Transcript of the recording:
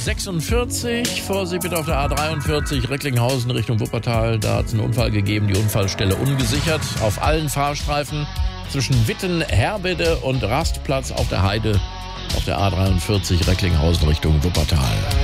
46, Vorsicht bitte auf der A43 Recklinghausen Richtung Wuppertal. Da hat es einen Unfall gegeben, die Unfallstelle ungesichert. Auf allen Fahrstreifen zwischen Witten, Herbede und Rastplatz auf der Heide auf der A43 Recklinghausen Richtung Wuppertal.